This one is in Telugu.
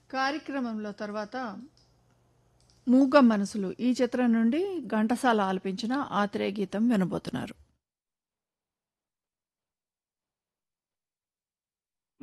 కార్యక్రమంలో తర్వాత మూగ మనసులు ఈ చిత్రం నుండి ఘంటసాల ఆలపించిన ఆత్రేయ గీతం వినబోతున్నారు.